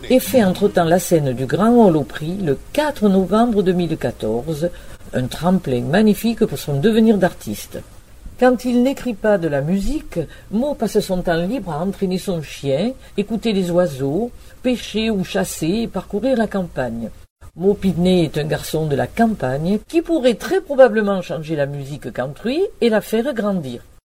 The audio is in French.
et fait entre-temps la scène du Grand Holoprix le 4 novembre 2014, un tremplin magnifique pour son devenir d'artiste. Quand il n'écrit pas de la musique, Mo passe son temps libre à entraîner son chien, écouter les oiseaux, pêcher ou chasser et parcourir la campagne. Mo Pitney est un garçon de la campagne qui pourrait très probablement changer la musique country et la faire grandir.